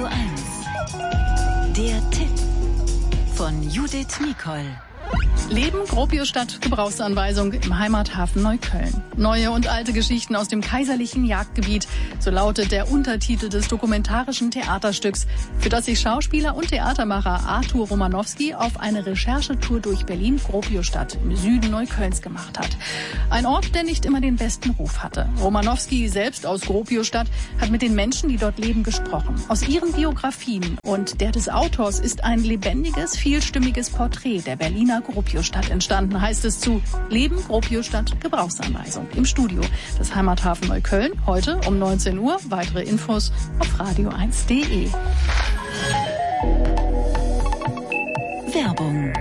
Radio 1. Der Tipp von Judith Nicol. Leben, Gropiusstadt, Gebrauchsanweisung im Heimathafen Neukölln. Neue und alte Geschichten aus dem kaiserlichen Jagdgebiet, so lautet der Untertitel des dokumentarischen Theaterstücks, für das sich Schauspieler und Theatermacher Artur Romanowski auf eine Recherchetour durch Berlin-Gropiusstadt im Süden Neuköllns gemacht hat. Ein Ort, der nicht immer den besten Ruf hatte. Romanowski, selbst aus Gropiusstadt, hat mit den Menschen, die dort leben, gesprochen. Aus ihren Biografien und der des Autors ist ein lebendiges, vielstimmiges Porträt der Berliner Gropiusstadt entstanden, heißt es zu Leben, Gropiusstadt, Gebrauchsanweisung im Studio des Heimathafen Neukölln. Heute um 19 Uhr. Weitere Infos auf radio1.de. Werbung.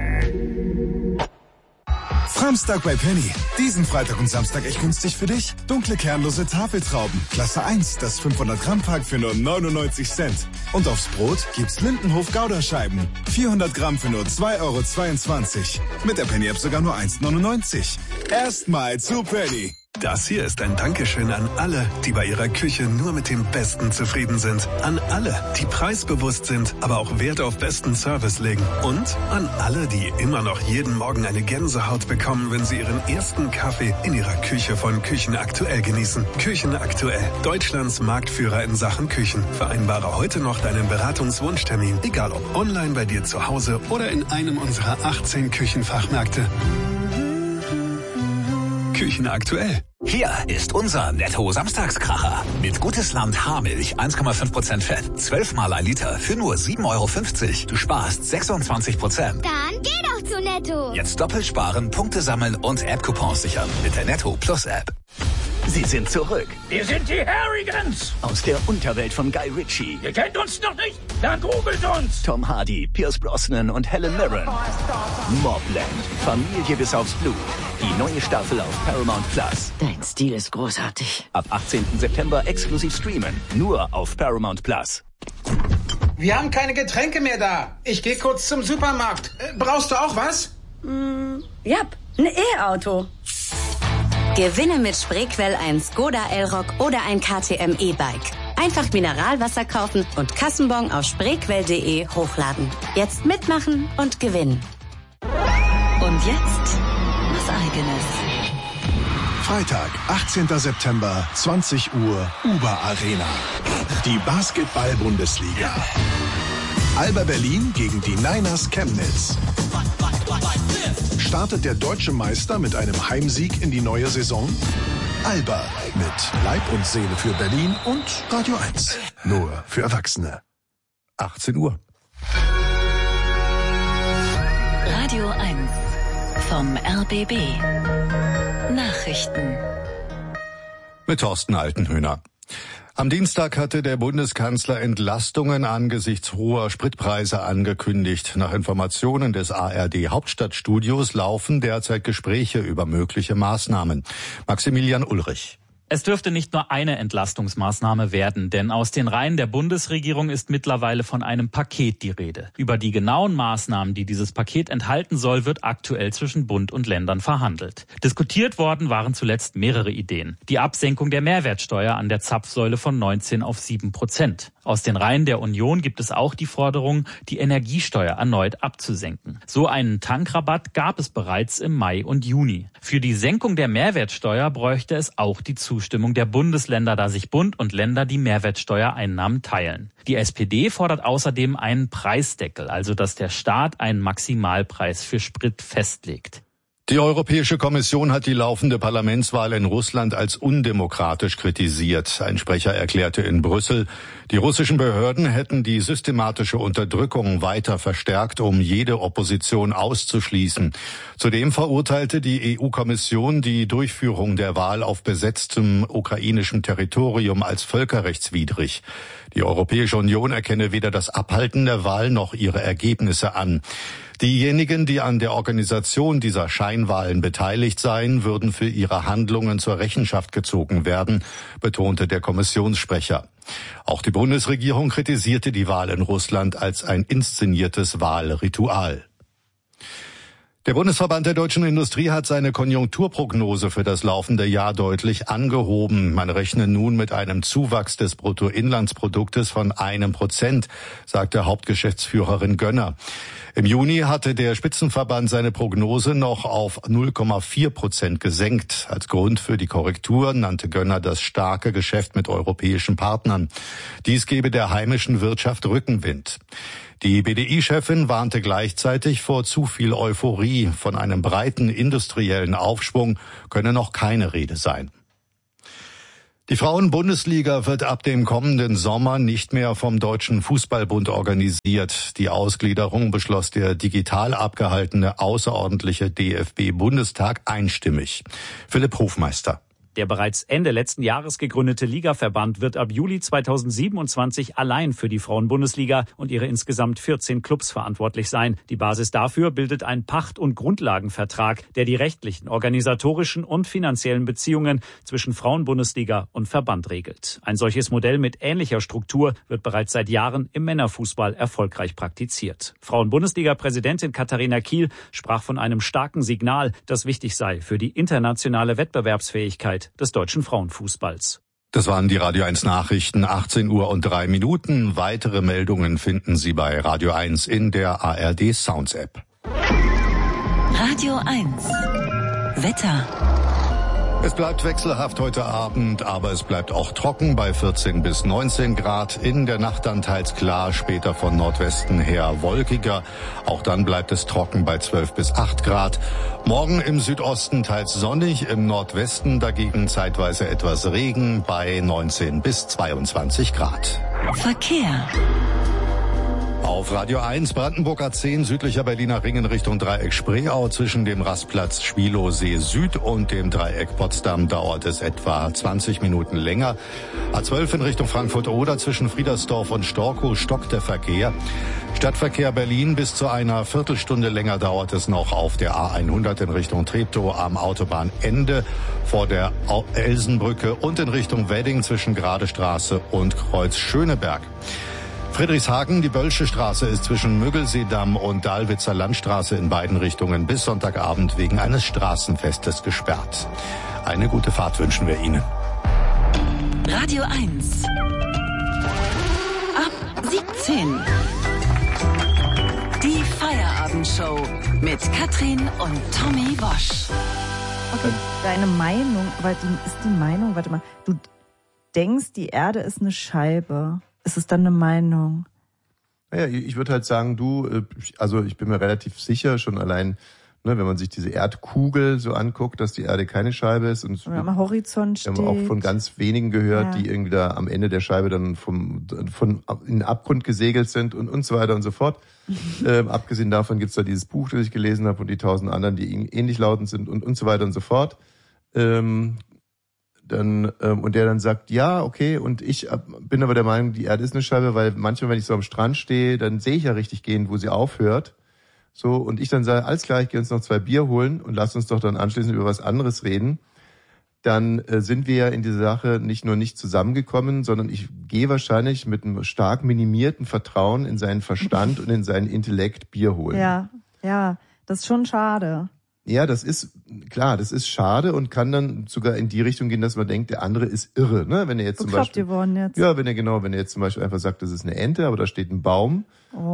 Samstag bei Penny. Diesen Freitag und Samstag echt günstig für dich. Dunkle kernlose Tafeltrauben. Klasse 1, das 500 Gramm Pack für nur 99 Cent. Und aufs Brot gibt's Lindenhof Gouda-Scheiben. 400 Gramm für nur 2,22 €. Mit der Penny-App sogar nur 1,99 €. Erstmal zu Penny. Das hier ist ein Dankeschön an alle, die bei ihrer Küche nur mit dem Besten zufrieden sind. An alle, die preisbewusst sind, aber auch Wert auf besten Service legen. Und an alle, die immer noch jeden Morgen eine Gänsehaut bekommen, wenn sie ihren ersten Kaffee in ihrer Küche von Küchen Aktuell genießen. Küchen Aktuell, Deutschlands Marktführer in Sachen Küchen. Vereinbare heute noch deinen Beratungswunschtermin, egal ob online bei dir zu Hause oder in einem unserer 18 Küchenfachmärkte. Küchen Aktuell. Hier ist unser Netto-Samstagskracher. Mit Gutes Land Haarmilch, 1,5% Fett, 12 mal ein Liter für nur 7,50 €. Du sparst 26%. Dann geh doch zu Netto. Jetzt doppelt sparen, Punkte sammeln und App-Coupons sichern mit der Netto Plus App. Sie sind zurück. Wir sind die Harrigans. Aus der Unterwelt von Guy Ritchie. Ihr kennt uns noch nicht? Dann googelt uns. Tom Hardy, Pierce Brosnan und Helen Mirren. Mobland. Familie bis aufs Blut. Die neue Staffel auf Paramount Plus. Dein Stil ist großartig. Ab 18. September exklusiv streamen. Nur auf Paramount Plus. Wir haben keine Getränke mehr da. Ich gehe kurz zum Supermarkt. Brauchst du auch was? Ja, ein E-Auto. Gewinne mit Spreequell ein Skoda Elroq oder ein KTM E-Bike. Einfach Mineralwasser kaufen und Kassenbon auf spreequell.de hochladen. Jetzt mitmachen und gewinnen. Und jetzt was Eigenes. Freitag, 18. September, 20 Uhr, Uber Arena. Die Basketball-Bundesliga. Alba Berlin gegen die Niners Chemnitz. Startet der deutsche Meister mit einem Heimsieg in die neue Saison? Alba mit Leib und Seele für Berlin und Radio 1. Nur für Erwachsene. 18 Uhr. Radio 1 vom RBB. Nachrichten. Mit Thorsten Altenhöhner. Am Dienstag hatte der Bundeskanzler Entlastungen angesichts hoher Spritpreise angekündigt. Nach Informationen des ARD Hauptstadtstudios laufen derzeit Gespräche über mögliche Maßnahmen. Maximilian Ulrich. Es dürfte nicht nur eine Entlastungsmaßnahme werden, denn aus den Reihen der Bundesregierung ist mittlerweile von einem Paket die Rede. Über die genauen Maßnahmen, die dieses Paket enthalten soll, wird aktuell zwischen Bund und Ländern verhandelt. Diskutiert worden waren zuletzt mehrere Ideen. Die Absenkung der Mehrwertsteuer an der Zapfsäule von 19 auf 7%. Aus den Reihen der Union gibt es auch die Forderung, die Energiesteuer erneut abzusenken. So einen Tankrabatt gab es bereits im Mai und Juni. Für die Senkung der Mehrwertsteuer bräuchte es auch die Zustimmung der Bundesländer, da sich Bund und Länder die Mehrwertsteuereinnahmen teilen. Die SPD fordert außerdem einen Preisdeckel, also dass der Staat einen Maximalpreis für Sprit festlegt. Die Europäische Kommission hat die laufende Parlamentswahl in Russland als undemokratisch kritisiert. Ein Sprecher erklärte in Brüssel, die russischen Behörden hätten die systematische Unterdrückung weiter verstärkt, um jede Opposition auszuschließen. Zudem verurteilte die EU-Kommission die Durchführung der Wahl auf besetztem ukrainischem Territorium als völkerrechtswidrig. Die Europäische Union erkenne weder das Abhalten der Wahl noch ihre Ergebnisse an. Diejenigen, die an der Organisation dieser Scheinwahlen beteiligt seien, würden für ihre Handlungen zur Rechenschaft gezogen werden, betonte der Kommissionssprecher. Auch die Bundesregierung kritisierte die Wahl in Russland als ein inszeniertes Wahlritual. Der Bundesverband der deutschen Industrie hat seine Konjunkturprognose für das laufende Jahr deutlich angehoben. Man rechne nun mit einem Zuwachs des Bruttoinlandsproduktes von 1%, sagte Hauptgeschäftsführerin Gönner. Im Juni hatte der Spitzenverband seine Prognose noch auf 0,4% gesenkt. Als Grund für die Korrektur nannte Gönner das starke Geschäft mit europäischen Partnern. Dies gebe der heimischen Wirtschaft Rückenwind. Die BDI-Chefin warnte gleichzeitig vor zu viel Euphorie. Von einem breiten industriellen Aufschwung könne noch keine Rede sein. Die Frauen-Bundesliga wird ab dem kommenden Sommer nicht mehr vom Deutschen Fußballbund organisiert. Die Ausgliederung beschloss der digital abgehaltene außerordentliche DFB-Bundestag einstimmig. Philipp Hofmeister. Der bereits Ende letzten Jahres gegründete Ligaverband wird ab Juli 2027 allein für die Frauen-Bundesliga und ihre insgesamt 14 Clubs verantwortlich sein. Die Basis dafür bildet ein Pacht- und Grundlagenvertrag, der die rechtlichen, organisatorischen und finanziellen Beziehungen zwischen Frauen-Bundesliga und Verband regelt. Ein solches Modell mit ähnlicher Struktur wird bereits seit Jahren im Männerfußball erfolgreich praktiziert. Frauen-Bundesliga-Präsidentin Katharina Kiel sprach von einem starken Signal, das wichtig sei für die internationale Wettbewerbsfähigkeit des deutschen Frauenfußballs. Das waren die Radio 1 Nachrichten, 18:03. Weitere Meldungen finden Sie bei Radio 1 in der ARD Sounds App. Radio 1 Wetter. Es bleibt wechselhaft heute Abend, aber es bleibt auch trocken bei 14 bis 19 Grad. In der Nacht dann teils klar, später von Nordwesten her wolkiger. Auch dann bleibt es trocken bei 12 bis 8 Grad. Morgen im Südosten teils sonnig, im Nordwesten dagegen zeitweise etwas Regen bei 19 bis 22 Grad. Verkehr. Auf Radio 1 Brandenburg A10 südlicher Berliner Ring in Richtung Dreieck Spreeau zwischen dem Rastplatz Schwielowsee Süd und dem Dreieck Potsdam dauert es etwa 20 Minuten länger. A12 in Richtung Frankfurt-Oder zwischen Friedersdorf und Storkow stockt der Verkehr. Stadtverkehr Berlin bis zu einer Viertelstunde länger dauert es noch auf der A100 in Richtung Treptow am Autobahnende vor der Elsenbrücke und in Richtung Wedding zwischen Gradestraße und Kreuz Schöneberg. Friedrichshagen, die Bölsche Straße ist zwischen Müggelseedamm und Dahlwitzer Landstraße in beiden Richtungen bis Sonntagabend wegen eines Straßenfestes gesperrt. Eine gute Fahrt wünschen wir Ihnen. Radio 1. Ab 17. Die Feierabendshow mit Katrin und Tommy Bosch. Okay, deine Meinung, aber ist die Meinung, warte mal, du denkst, die Erde ist eine Scheibe. Ist es dann eine Meinung? Naja, ich würde halt sagen, also ich bin mir relativ sicher, schon allein, ne, wenn man sich diese Erdkugel so anguckt, dass die Erde keine Scheibe ist. Und am Horizont steht. Wir haben auch von ganz wenigen gehört, die irgendwie da am Ende der Scheibe dann von in den Abgrund gesegelt sind und so weiter und so fort. Abgesehen davon gibt's da dieses Buch, das ich gelesen habe, und die 1000 anderen, die ähnlich lautend sind und so weiter und so fort. Und der dann sagt, ja, okay, und ich bin aber der Meinung, die Erde ist eine Scheibe, weil manchmal, wenn ich so am Strand stehe, dann sehe ich ja richtig gehend, wo sie aufhört. So, und ich dann sage, alles klar, ich gehe uns noch 2 Bier holen und lass uns doch dann anschließend über was anderes reden. Dann sind wir ja in dieser Sache nicht nur nicht zusammengekommen, sondern ich gehe wahrscheinlich mit einem stark minimierten Vertrauen in seinen Verstand und in seinen Intellekt Bier holen. Ja, das ist schon schade. Ja, das ist klar, das ist schade und kann dann sogar in die Richtung gehen, dass man denkt, der andere ist irre, ne? Wenn er jetzt zum Beispiel, ja, wenn er jetzt zum Beispiel einfach sagt, das ist eine Ente, aber da steht ein Baum,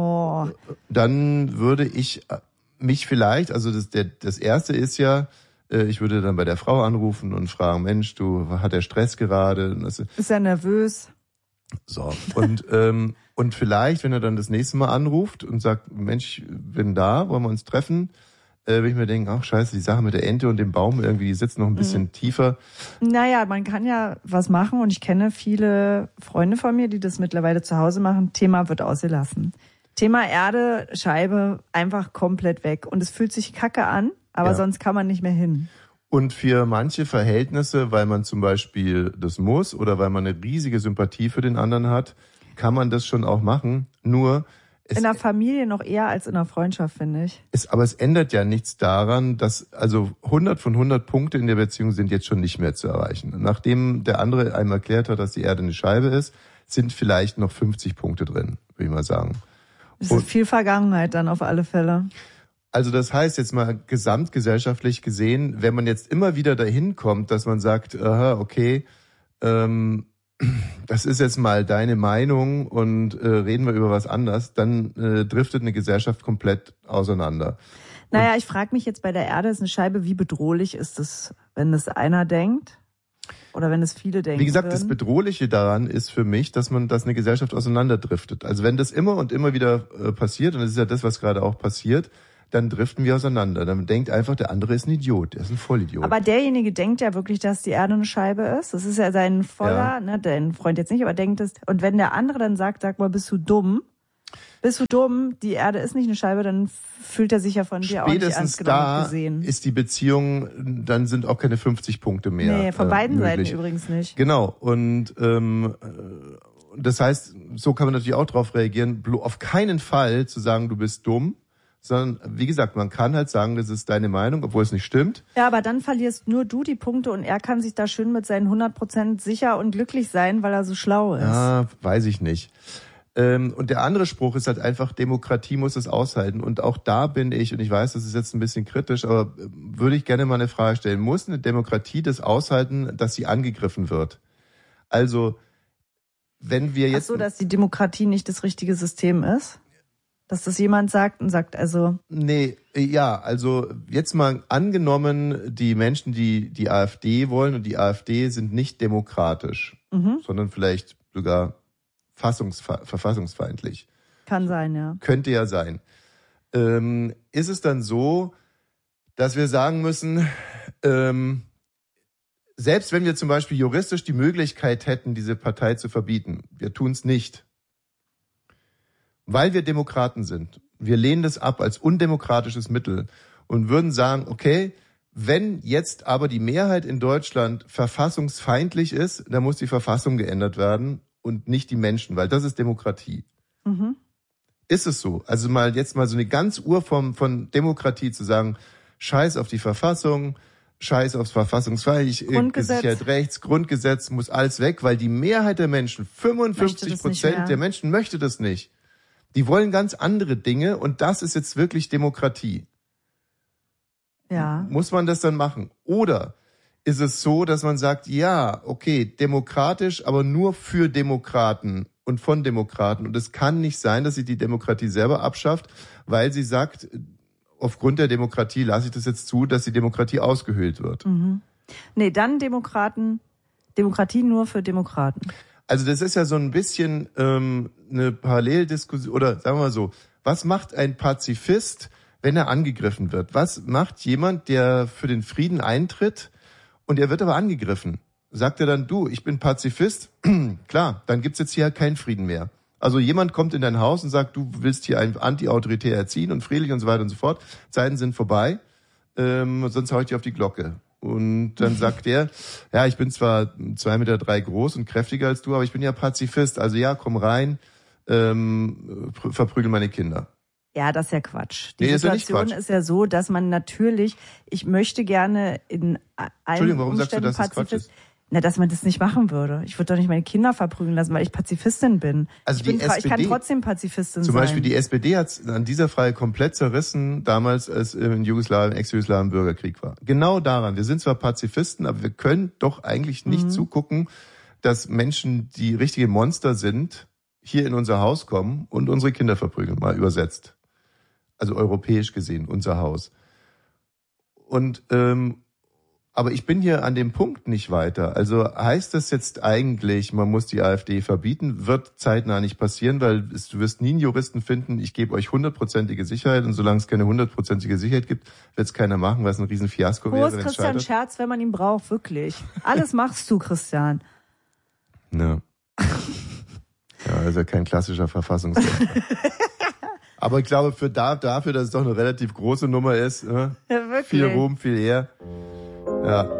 dann würde ich mich vielleicht, also das erste ist ja, ich würde dann bei der Frau anrufen und fragen, Mensch, hat der Stress gerade? Ist er nervös? So, und vielleicht, wenn er dann das nächste Mal anruft und sagt, Mensch, ich bin da, wollen wir uns treffen? Wenn ich mir denke, ach scheiße, die Sache mit der Ente und dem Baum irgendwie sitzt noch ein bisschen tiefer. Naja, man kann ja was machen und ich kenne viele Freunde von mir, die das mittlerweile zu Hause machen. Thema wird ausgelassen. Thema Erde, Scheibe, einfach komplett weg. Und es fühlt sich kacke an, aber sonst kann man nicht mehr hin. Und für manche Verhältnisse, weil man zum Beispiel das muss oder weil man eine riesige Sympathie für den anderen hat, kann man das schon auch machen. Nur in der Familie noch eher als in der Freundschaft, finde ich. Aber es ändert ja nichts daran, dass 100 von 100 Punkte in der Beziehung sind jetzt schon nicht mehr zu erreichen. Nachdem der andere einem erklärt hat, dass die Erde eine Scheibe ist, sind vielleicht noch 50 Punkte drin, würde ich mal sagen. Es ist viel Vergangenheit dann auf alle Fälle. Also das heißt jetzt mal gesamtgesellschaftlich gesehen, wenn man jetzt immer wieder dahin kommt, dass man sagt, aha, okay, das ist jetzt mal deine Meinung und reden wir über was anderes, dann driftet eine Gesellschaft komplett auseinander. Naja, ich frage mich jetzt bei der Erde ist eine Scheibe, wie bedrohlich ist es, wenn es einer denkt oder wenn es viele denken. Wie gesagt, würden? Das Bedrohliche daran ist für mich, dass eine Gesellschaft auseinanderdriftet. Also wenn das immer und immer wieder passiert, und das ist ja das, was gerade auch passiert, dann driften wir auseinander. Dann denkt einfach, der andere ist ein Idiot, der ist ein Vollidiot. Aber derjenige denkt ja wirklich, dass die Erde eine Scheibe ist. Das ist ja sein voller, ne, dein Freund jetzt nicht, aber denkt es. Und wenn der andere dann sagt, sag mal, bist du dumm, die Erde ist nicht eine Scheibe, dann fühlt er sich ja von dir auch nicht ernst genommen gesehen. Ist die Beziehung, dann sind auch keine 50 Punkte mehr. Nee, von beiden möglich. Seiten übrigens nicht. Genau. Und das heißt, so kann man natürlich auch drauf reagieren, auf keinen Fall zu sagen, du bist dumm, sondern, wie gesagt, man kann halt sagen, das ist deine Meinung, obwohl es nicht stimmt. Ja, aber dann verlierst nur du die Punkte und er kann sich da schön mit seinen 100% sicher und glücklich sein, weil er so schlau ist. Ja, weiß ich nicht. Und der andere Spruch ist halt einfach, Demokratie muss es aushalten. Und auch da bin ich, und ich weiß, das ist jetzt ein bisschen kritisch, aber würde ich gerne mal eine Frage stellen. Muss eine Demokratie das aushalten, dass sie angegriffen wird? Also, wenn wir jetzt... Ach so, dass die Demokratie nicht das richtige System ist? Dass das jemand sagt und sagt, also... Nee, ja, also jetzt mal angenommen, die Menschen, die AfD wollen und die AfD sind nicht demokratisch, sondern vielleicht sogar verfassungsfeindlich. Kann sein, ja. Könnte ja sein. Ist es dann so, dass wir sagen müssen, selbst wenn wir zum Beispiel juristisch die Möglichkeit hätten, diese Partei zu verbieten, wir tun es nicht, weil wir Demokraten sind. Wir lehnen das ab als undemokratisches Mittel und würden sagen, okay, wenn jetzt aber die Mehrheit in Deutschland verfassungsfeindlich ist, dann muss die Verfassung geändert werden und nicht die Menschen, weil das ist Demokratie. Ist es so? Also jetzt mal so eine ganz Urform von Demokratie zu sagen, scheiß auf die Verfassung, scheiß aufs Verfassungsfeindlich, Sicherheit rechts, Grundgesetz, muss alles weg, weil die Mehrheit der Menschen, 55% der Menschen möchte das nicht. Die wollen ganz andere Dinge und das ist jetzt wirklich Demokratie. Ja. Muss man das dann machen? Oder ist es so, dass man sagt, ja, okay, demokratisch, aber nur für Demokraten und von Demokraten. Und es kann nicht sein, dass sie die Demokratie selber abschafft, weil sie sagt, aufgrund der Demokratie lasse ich das jetzt zu, dass die Demokratie ausgehöhlt wird. Nee, dann Demokratie nur für Demokraten. Also das ist ja so ein bisschen eine Paralleldiskussion, oder sagen wir mal so, was macht ein Pazifist, wenn er angegriffen wird? Was macht jemand, der für den Frieden eintritt und er wird aber angegriffen? Sagt er dann, du, ich bin Pazifist? Klar, dann gibt's jetzt hier keinen Frieden mehr. Also jemand kommt in dein Haus und sagt, du willst hier ein anti-autoritär erziehen und friedlich und so weiter und so fort. Zeiten sind vorbei, sonst hau ich dir auf die Glocke. Und dann sagt er, ja, ich bin zwar 2,3 Meter groß und kräftiger als du, aber ich bin ja Pazifist. Also ja, komm rein, verprügel meine Kinder. Ja, das ist ja Quatsch. Die Situation ist ja so, dass man natürlich, ich möchte gerne in allen warum sagst du, dass das Quatsch ist? Na, dass man das nicht machen würde. Ich würde doch nicht meine Kinder verprügeln lassen, weil ich Pazifistin bin. Also ich kann trotzdem Pazifistin sein. Zum Beispiel die SPD hat an dieser Frage komplett zerrissen, damals als in Ex-Jugoslawien Bürgerkrieg war. Genau daran. Wir sind zwar Pazifisten, aber wir können doch eigentlich nicht zugucken, dass Menschen, die richtige Monster sind, hier in unser Haus kommen und unsere Kinder verprügeln, mal übersetzt. Also europäisch gesehen, unser Haus. Und aber ich bin hier an dem Punkt nicht weiter. Also heißt das jetzt eigentlich, man muss die AfD verbieten? Wird zeitnah nicht passieren, weil du wirst nie einen Juristen finden, ich gebe euch 100%ige Sicherheit und solange es keine 100%ige Sicherheit gibt, wird es keiner machen, weil es ein Riesenfiasko wäre. Wo ist Christian Scherz, wenn man ihn braucht, wirklich? Alles machst du, Christian. Ja. Ja, also kein klassischer Verfassungsrechtler. Aber ich glaube, dafür, dass es doch eine relativ große Nummer ist, ja, wirklich. Viel Ruhm, viel Ehr. Ja.